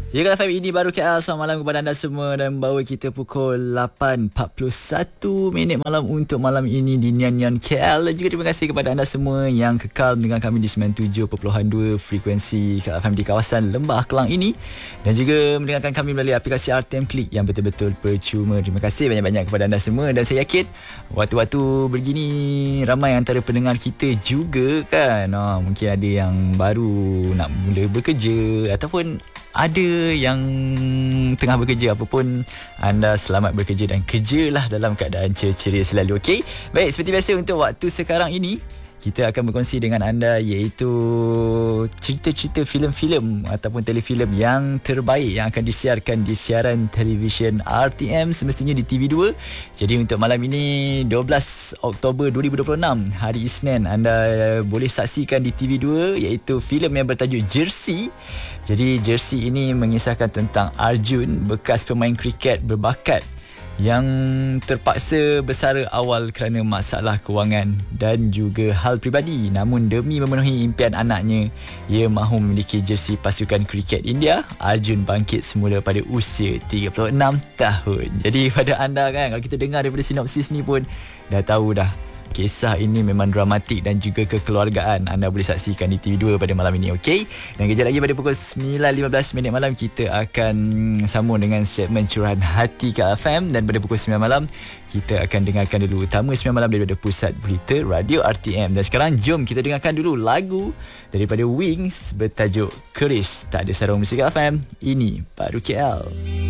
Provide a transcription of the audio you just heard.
Ya kan FM, ini baru KL. Selamat malam kepada anda semua. Dan bawa kita pukul 8.41 malam untuk malam ini di Nian KL. Dan juga terima kasih kepada anda semua yang kekal dengan kami di 97.2 frekuensi KL FM di kawasan Lembah Kelang ini. Dan juga mendengarkan kami melalui aplikasi RTM Klik yang betul-betul percuma. Terima kasih banyak-banyak kepada anda semua. Dan saya yakin waktu-waktu begini ramai antara pendengar kita juga kan. Mungkin ada yang baru nak mula bekerja ataupun ada yang tengah bekerja. Apapun anda, selamat bekerja dan kerjalah dalam keadaan ceria selalu. Okey, baik, seperti biasa untuk waktu sekarang ini kita akan berkongsi dengan anda iaitu cerita-cerita filem-filem ataupun telefilem yang terbaik yang akan disiarkan di siaran televisyen RTM, semestinya di TV2. Jadi untuk malam ini 12 Oktober 2026 hari Isnin, anda boleh saksikan di TV2 iaitu filem yang bertajuk Jersey. Jadi Jersey ini mengisahkan tentang Arjun, bekas pemain kriket berbakat yang terpaksa bersara awal kerana masalah kewangan dan juga hal peribadi. Namun demi memenuhi impian anaknya, ia mahu memiliki jersey pasukan kriket India. Arjun bangkit semula pada usia 36 tahun. Jadi pada anda kan, kalau kita dengar daripada sinopsis ni pun dah tahu dah, kisah ini memang dramatik dan juga kekeluargaan. Anda boleh saksikan di TV2 pada malam ini, okey? Dan kejap lagi pada pukul 9.15 malam kita akan sambung dengan segmen Curahan Hati KFM. Dan pada pukul 9 malam kita akan dengarkan dulu utama 9 malam daripada Pusat Berita Radio RTM. Dan sekarang jom kita dengarkan dulu lagu daripada Wings bertajuk Keris. Tak ada sarung musik KFM, ini baru KL.